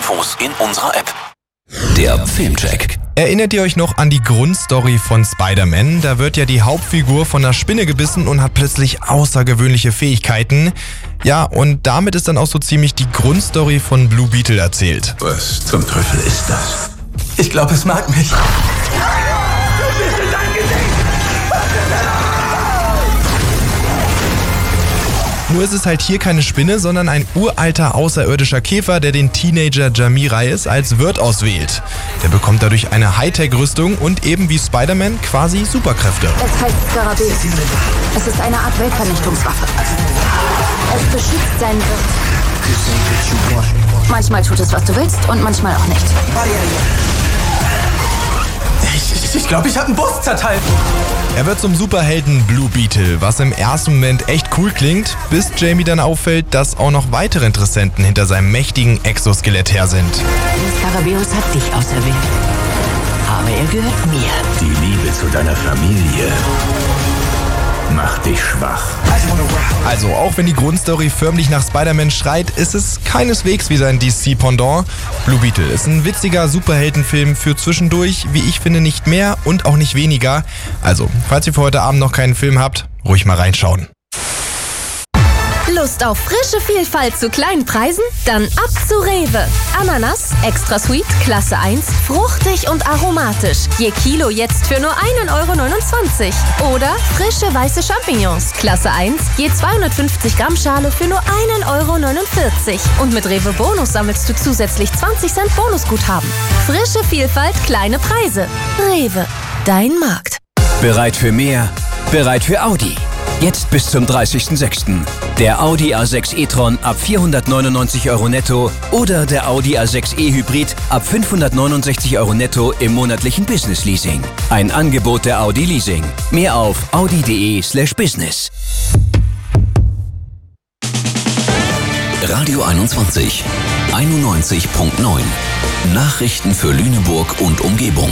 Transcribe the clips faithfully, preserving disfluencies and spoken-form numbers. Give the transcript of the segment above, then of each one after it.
Infos in unserer App. Der Filmcheck. Erinnert ihr euch noch an die Grundstory von Spider-Man? Da wird ja die Hauptfigur von einer Spinne gebissen und hat plötzlich außergewöhnliche Fähigkeiten. Ja, und damit ist dann auch so ziemlich die Grundstory von Blue Beetle erzählt. Was zum Teufel ist das? Ich glaube, es mag mich. Nur ist es halt hier keine Spinne, sondern ein uralter außerirdischer Käfer, der den Teenager Jamie Reyes als Wirt auswählt. Der bekommt dadurch eine Hightech-Rüstung und eben wie Spider-Man quasi Superkräfte. Es heißt Skarabäus. Es ist eine Art Weltvernichtungswaffe. Es beschützt seinen Wirt. Manchmal tut es, was du willst und manchmal auch nicht. Ich, ich glaube, ich habe einen Bus zerteilt. Er wird zum Superhelden Blue Beetle, was im ersten Moment echt cool klingt, bis Jamie dann auffällt, dass auch noch weitere Interessenten hinter seinem mächtigen Exoskelett her sind. Skarabäus hat dich auserwählt. Aber er gehört mir. Die Liebe zu deiner Familie macht dich schwach. Also, auch wenn die Grundstory förmlich nach Spider-Man schreit, ist es keineswegs wie sein D C-Pendant. Blue Beetle ist ein witziger Superheldenfilm für zwischendurch, wie ich finde, nicht mehr und auch nicht weniger. Also, falls ihr für heute Abend noch keinen Film habt, ruhig mal reinschauen. Lust auf frische Vielfalt zu kleinen Preisen? Dann ab zu Rewe. Ananas, extra sweet, Klasse eins, fruchtig und aromatisch. Je Kilo jetzt für nur ein Euro neunundzwanzig. Oder frische weiße Champignons, Klasse eins, je zweihundertfünfzig Gramm Schale für nur ein Euro neunundvierzig. Und mit Rewe Bonus sammelst du zusätzlich zwanzig Cent Bonusguthaben. Frische Vielfalt, kleine Preise. Rewe, dein Markt. Bereit für mehr? Bereit für Audi. Jetzt bis zum dreißigsten sechsten Der Audi A sechs e-tron ab vierhundertneunundneunzig Euro netto oder der Audi A sechs e Hybrid ab fünfhundertneunundsechzig Euro netto im monatlichen Business Leasing. Ein Angebot der Audi Leasing. Mehr auf audi punkt de slash business. Radio einundzwanzig. einundneunzig Komma neun. Nachrichten für Lüneburg und Umgebung.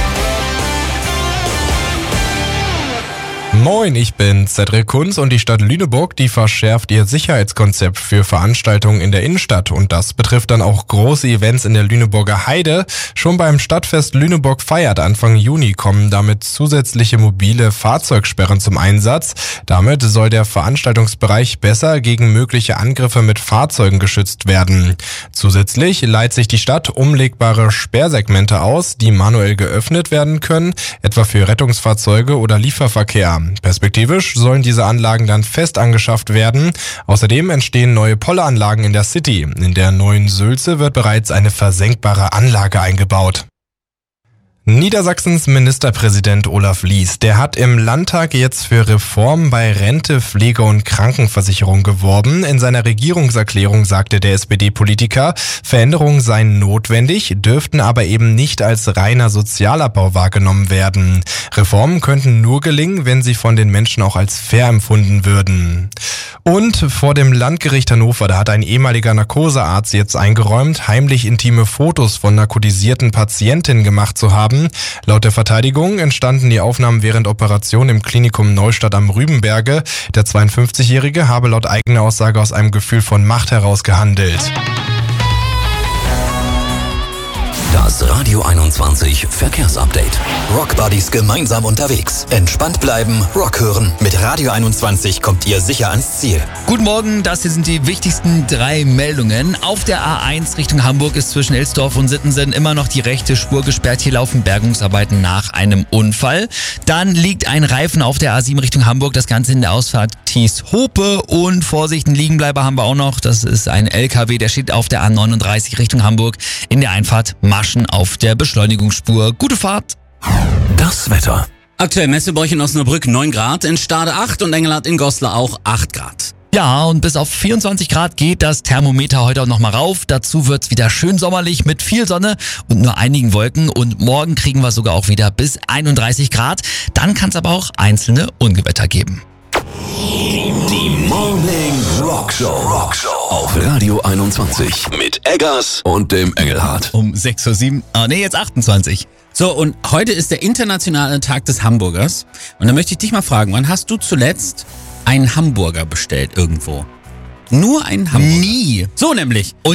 Moin, ich bin Cedric Kunz und die Stadt Lüneburg, die verschärft ihr Sicherheitskonzept für Veranstaltungen in der Innenstadt und das betrifft dann auch große Events in der Lüneburger Heide. Schon beim Stadtfest Lüneburg feiert Anfang Juni kommen damit zusätzliche mobile Fahrzeugsperren zum Einsatz. Damit soll der Veranstaltungsbereich besser gegen mögliche Angriffe mit Fahrzeugen geschützt werden. Zusätzlich leiht sich die Stadt umlegbare Sperrsegmente aus, die manuell geöffnet werden können, etwa für Rettungsfahrzeuge oder Lieferverkehr. Perspektivisch sollen diese Anlagen dann fest angeschafft werden. Außerdem entstehen neue Polleranlagen in der City. In der neuen Sülze wird bereits eine versenkbare Anlage eingebaut. Niedersachsens Ministerpräsident Olaf Lies, der hat im Landtag jetzt für Reformen bei Rente, Pflege und Krankenversicherung geworben. In seiner Regierungserklärung sagte der S P D-Politiker, Veränderungen seien notwendig, dürften aber eben nicht als reiner Sozialabbau wahrgenommen werden. Reformen könnten nur gelingen, wenn sie von den Menschen auch als fair empfunden würden. Und vor dem Landgericht Hannover, da hat ein ehemaliger Narkosearzt jetzt eingeräumt, heimlich intime Fotos von narkotisierten Patientinnen gemacht zu haben. Laut der Verteidigung entstanden die Aufnahmen während Operationen im Klinikum Neustadt am Rübenberge. Der zweiundfünfzigjährige habe laut eigener Aussage aus einem Gefühl von Macht heraus gehandelt. Das Radio einundzwanzig Verkehrsupdate. Rockbuddies gemeinsam unterwegs. Entspannt bleiben, Rock hören. Mit Radio einundzwanzig kommt ihr sicher ans Ziel. Guten Morgen, das hier sind die wichtigsten drei Meldungen. Auf der A eins Richtung Hamburg ist zwischen Elsdorf und Sittensen immer noch die rechte Spur gesperrt. Hier laufen Bergungsarbeiten nach einem Unfall. Dann liegt ein Reifen auf der A sieben Richtung Hamburg. Das Ganze in der Ausfahrt Thies-Hope. Und Vorsicht, einen Liegenbleiber haben wir auch noch. Das ist ein L K W, der steht auf der A neununddreißig Richtung Hamburg in der Einfahrt Maschen auf der Beschleunigungsspur. Gute Fahrt! Das Wetter. Aktuell Messebräuch in Osnabrück neun Grad, in Stade acht und Engelhardt in Goslar auch acht Grad. Ja, und bis auf vierundzwanzig Grad geht das Thermometer heute auch nochmal rauf. Dazu wird's wieder schön sommerlich mit viel Sonne und nur einigen Wolken. Und morgen kriegen wir sogar auch wieder bis einunddreißig Grad. Dann kann es aber auch einzelne Ungewitter geben. Die Morning Rockshow. Rockshow auf Radio einundzwanzig mit Eggers und dem Engelhardt. Um sechs Uhr sieben, ah nee, jetzt achtundzwanzig. So, und heute ist der internationale Tag des Hamburgers. Und da möchte ich dich mal fragen, wann hast du zuletzt einen Hamburger bestellt irgendwo? Nur einen Hamburger? Nie. So nämlich.